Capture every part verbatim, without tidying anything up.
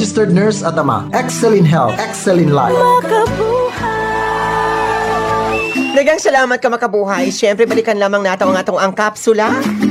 registered nurse at ama. Excel in health, excel in life. Dagang salamat ka makabuhay. Siyempre, balikan lamang nato ang atong ang kapsula.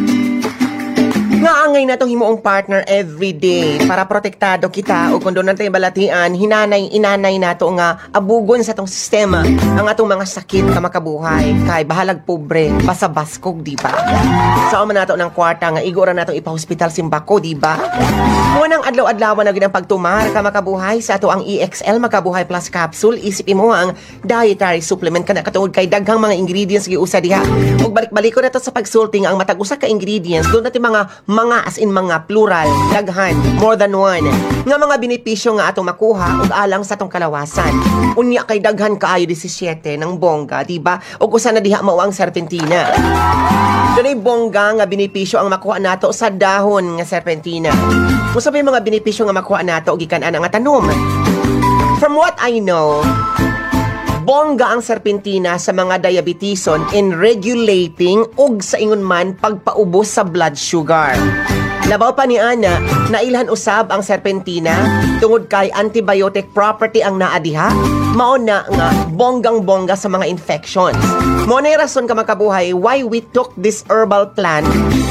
Ngaangay na itong himuong partner everyday para protektado kita o kung doon natin balatian, hinanay, inanay na ito nga abugon sa itong sistema ang atong mga sakit ka makabuhay. Kay bahalag pobre, basa baskog, di ba? Sa man nato ng kwarta nga igora nato ipa-hospital simbako, di ba? Munang adlaw-adlawan na ginang pagtumar ka makabuhay sa ato ang E X L Makabuhay Plus Capsule. Isipin mo ang dietary supplement ka na katungod kay daghang mga ingredients giusa diha. Ug balik-balik ko na to sa pagsulting ang matag usa ka ingredients doon natin mga mga as in mga plural, daghan, more than one, nga mga benepisyo nga atong makuha ug alang sa atong kalawasan. Unya kay daghan kaayo seventeen ng bongga, diba? Ug usa na diha mao ang serpentina. Dunay bongga nga benepisyo ang makuha nato sa dahon nga serpentina. Usa pa mga benepisyo nga makuha nato gikan-an nga tanom. From what I know, bongga ang serpentina sa mga diabetison in regulating ug sa ingon man pagpaubos sa blood sugar. Labaw pa ni Ana, nailhan usab ang serpentina tungod kay antibiotic property ang naadiha, mao na nga bonggang-bongga sa mga infections. Mao na rason ka makabuhay why we took this herbal plant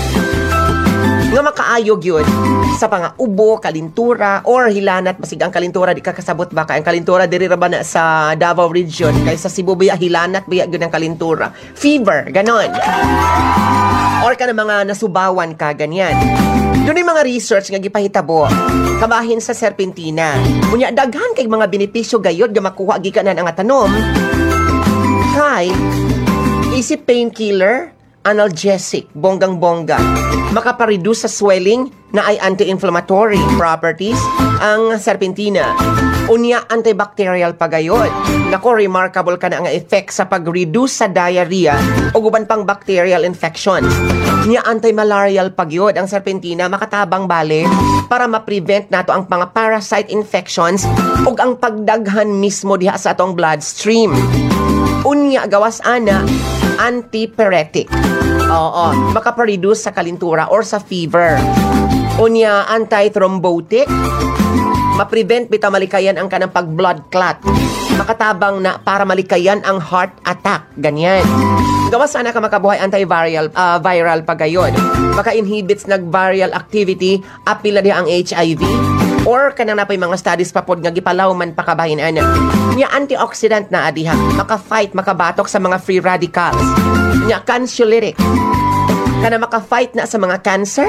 nga makaayog yun sa panga ubo, kalintura, or hilanat. Masig ang kalintura, di ka kasabot ba? Kaya ang kalintura, diri ra ba na sa Davao region? Kaya sa Cebu, biya hilanat, biya yun ang kalintura. Fever, ganon. Or ka na mga nasubawan ka, ganyan. Doon yung mga research nga gipahitabo, kabahin sa serpentina. Kunya, daghan kay mga benepisyo gayod, nga makuha gikanan ang atanom. Kay, isip painkiller, analgesic, bonggang-bongga. Makapareduce sa swelling na ay anti-inflammatory properties ang serpentina. Unya, antibacterial pagayod. Nako, remarkable ka na ang effect sa pag-reduce sa diarrhea o guban pang bacterial infections. Unya, anti-malarial pagyod ang serpentina, makatabang bale para ma-prevent nato ang mga parasite infections o ang pagdaghan mismo diha sa atong bloodstream. Unya, gawas ana, antipyretic. Oo, makapareduce sa kalintura or sa fever. Unya, anti-thrombotic. Ma-prevent bita malikayan ang kanang pag-blood clot. Makatabang na para malikayan ang heart attack. Ganyan. Gawas sana ka makabuhay antiviral uh, viral pagayon. Maka-inhibits nag-viral activity, apila diha ang H I V. Or kanang napay mga studies papod nga gipalaw man pakabahin ana. Nya antioxidant na adiha, maka-fight, makabatok sa mga free radicals. Nya cancer-lytic. Kana maka-fight na sa mga cancer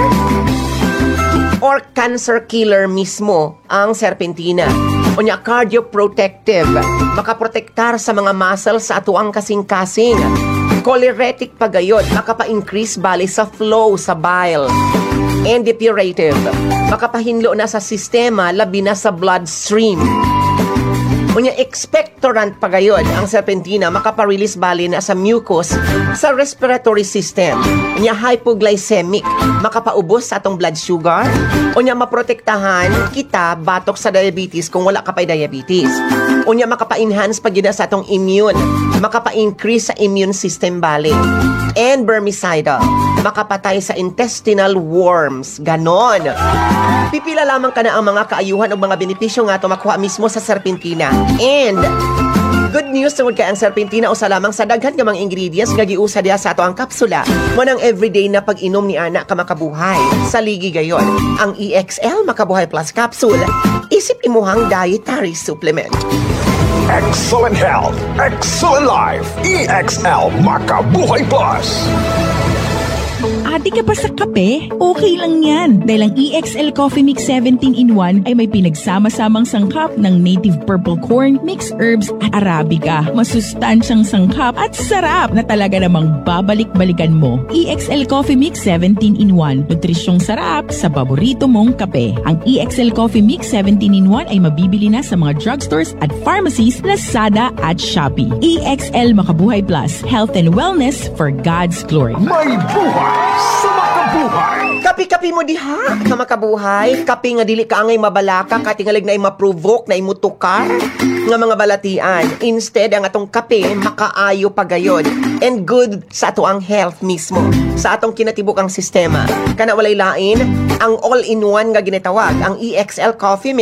or cancer killer mismo ang serpentina. Unya cardioprotective, makaprotektar sa mga muscles sa atuang kasing-kasing. Choleretic pagayod, makapa-increase bali sa flow sa bile. And depurative, makapahinlo na sa sistema labi na sa bloodstream. Unya expectorant pagayod ang serpentina, makapa-release bali na sa mucus sa respiratory system. Unya hypoglycemic, makapaubos sa atong blood sugar. Unya maprotektahan kita batok sa diabetes kung wala ka pa'y diabetes. Unya makapa-enhance pag yun sa atong immune, makapa-increase sa immune system bali. And vermicidal, makapatay sa intestinal worms. Ganon. Pipila lamang ka na ang mga kaayuhan o mga benepisyo nga ito makuha mismo sa serpentina. And good news tungod kay ang serpentina usa lamang sa daghan nga mga ingredients nga giusa diha sa ato ang kapsula. Mo nang everyday na pag-inom ni ana ka makabuhay. Sa ligi gayon, ang E X L Makabuhay Plus Capsule, isip imuhang dietary supplement. Excellent health, excellent life. E X L Makabuhay Plus. Adi ka pa sa kape? Okay lang yan. Dahil ang E X L Coffee Mix seventeen in one ay may pinagsama-samang sangkap ng native purple corn, mixed herbs at Arabica. Masustansyang sangkap at sarap na talaga namang babalik-balikan mo. E X L Coffee Mix seventeen in one. Nutrisyong sarap sa paborito mong kape. Ang E X L Coffee Mix seventeen in one ay mabibili na sa mga drugstores at pharmacies, Lazada at Shopee. E X L Makabuhay Plus. Health and wellness for God's glory. May buhay sa makabuhay. Kapi-kapi mo diha sa makabuhay. Kapi nga dili ka angay mabalaka, katingalig na imaprovoke, na imutukar nga mga balatian. Instead, ang atong kape makaayo pagayod and good sa ato ang health mismo, sa atong kinatibukang sistema. Kana walay lain ang all-in-one nga ginatawag, ang E X L Coffee Mix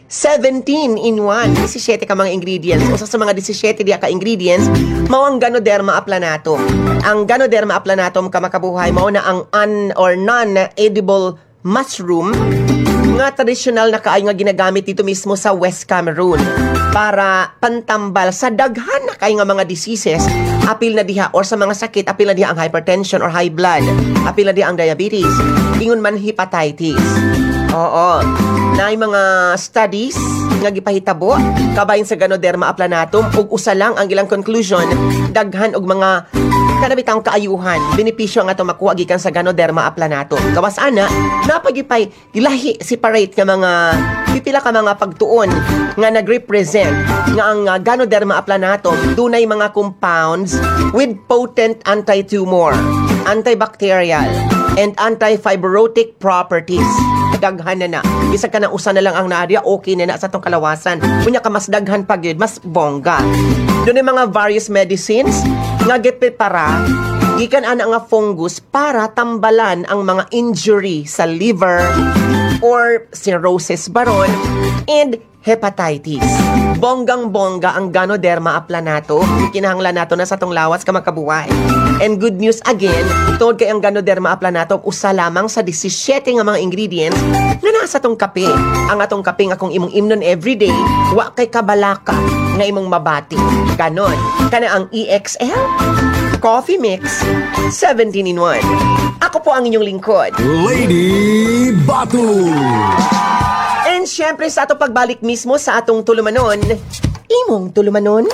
seventeen in one. seventeen ka mga ingredients. Usa sa mga seventeen diya ka ingredients, mao ang Ganoderma applanatum. Ang Ganoderma applanatum ka makabuhay, mao na ang un or non-edible mushroom nga traditional na kaayo nga ginagamit dito mismo sa West Cameroon para pantambal sa daghan na kaayo nga mga diseases, apil na diha or sa mga sakit, apil na diha ang hypertension or high blood, apil na diha ang diabetes, ingon man hepatitis. Oo. Naay mga studies nga gipahitabo kabayin sa Ganoderma applanatum ug usa lang ang ilang conclusion, daghan og mga kanabitang kaayuhan, benepisyo nga ato makuha gikan sa Ganoderma applanatum. Gawas ana, napagipay ilahi separate nga mga pipila ka mga pagtuon nga nagrepresent nga ang uh, Ganoderma applanatum dunay mga compounds with potent anti-tumor, antibacterial, and anti-fibrotic properties. Daghan na na. Bisa ka na usa na lang ang naadya, okay na na sa tong kalawasan. Kunya ka mas daghan pa gyud, mas bongga. Doon ay mga various medicines nga gipipara gikan ana nga fungus para tambalan ang mga injury sa liver or cirrhosis baron and hepatitis. Bonggang-bongga ang Ganoderma applanatum. Kinahanglan nato na sa tong lawas ka makabuhay. And good news again, tungod kay ang Ganoderma applanatum usa lamang sa seventeen nga mga ingredients nga nasa tong kape. Ang atong kape nga kung imong imnon everyday, wa kay kabalaka nga imong mabati. Ganon. Kana ang E X L Coffee Mix seventeen in one. Ako po ang inyong lingkod, Lady Batu. and syempre sa ato pagbalik mismo sa atong tulumanon, imong tulumanon.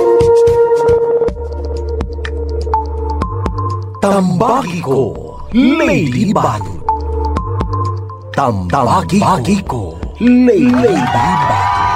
Tambaki ko, Lady Batu. Tambaki ko, Lady Batu.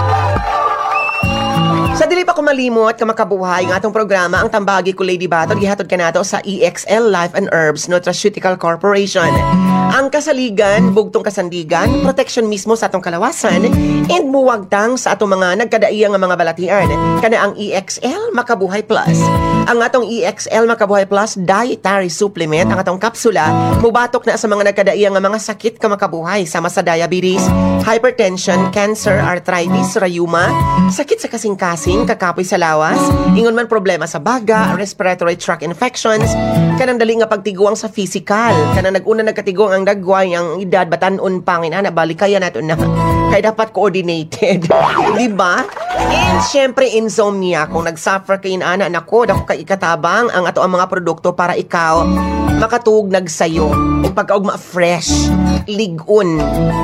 Sa dili pa ko malimot ka makabuhay ng atong programa, ang Tambagi ko Lady Batod, gihatod ka nato sa E X L Life and Herbs Nutraceutical Corporation. Ang kasaligan, bugtong kasandigan, protection mismo sa atong kalawasan, and muwagtang sa atong mga nagkadaiyang nga mga balatian. Kana ang E X L Makabuhay Plus. Ang atong E X L Makabuhay Plus Dietary Supplement, ang atong kapsula, mubatok na sa mga nagkadaiyang nga mga sakit ka makabuhay, sama sa diabetes, hypertension, cancer, arthritis, rheuma, sakit sa kasing-kasing, kakapoy sa lawas, ingon man problema sa baga, respiratory tract infections, kanang dali nga pagtiguang sa physical, kanang nag-una nagkatiguang ang dagway, ang edad, batanon pangin, ana, balikaya nato na. Kaya dapat coordinated. Diba? And syempre, insomnia. Kung nag-suffer kayo na, ana, nako, dako kay ikatabang ang ato ang mga produkto para ikaw makatuog nagsayo. O pagkaugma fresh, ligon.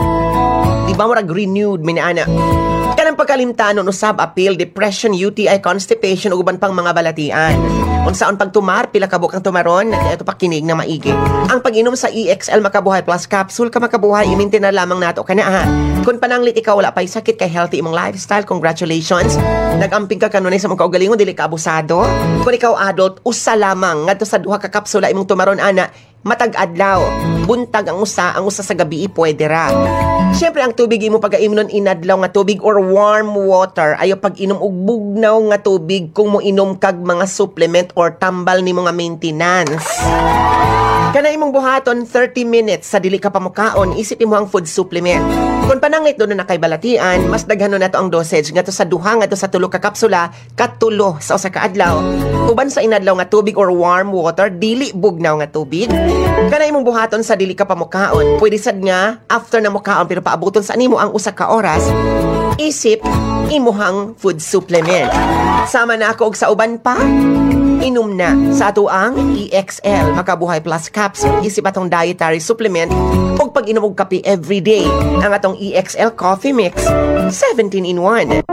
Diba mo renewed, minaana. Kanang pagkalimtanon, usab, appeal, depression, U T I, constipation, uban pang mga balatian. Unsaon pagtumar, pila kabuk ang tumaron, ito pa kinig na maigi. Ang pag-inom sa E X L Makabuhay Plus Capsule ka makabuhay, imintin na lamang nato ka na ha. Kung pananglit ikaw wala pa'y sakit kay healthy imong lifestyle, congratulations. Nag-amping ka kanunay sa mga kaugalingon, dili ka abusado. Kung ikaw adult, usa lamang, ngadto sa duha ka kapsula imong tumaron, ana, matag adlaw, buntag ang usa, ang usa sa gabi pwede ra. Syempre ang tubig imo pag-inom inadlaw nga tubig or warm water, ayo pag-inom og bugnaw nga tubig kung mo inom kag mga supplement or tambal nimo nga maintenance. Kana imong buhaton thirty minutes sa dili ka pamukaon, isip mo ang food supplement. Kung pananglit doon na kay balatian, mas daghan na to ang dosage ngadto sa duha ngadto sa tulo ka kapsula katulo sa usa ka adlaw. Uban sa inadlaw nga tubig or warm water, dili bugnaw nga tubig. Kana imong buhaton sa dili ka pamukaon, pwede sad nga after na mukaon pero paabuton sa nimo ang usa ka oras, isip imuhang food supplement. Sama na ako og sa uban pa, inom na sa ato ang E X L Makabuhay Plus Capsule, isip atong dietary supplement ug pag-inom og kape everyday, ang atong E X L Coffee Mix seventeen in one.